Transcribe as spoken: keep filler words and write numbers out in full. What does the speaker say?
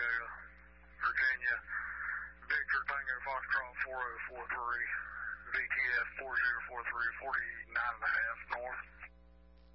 Chattanooga, Virginia. Victor Tango Foxtrot four oh four three, V T F four zero four three, forty-nine and a half north.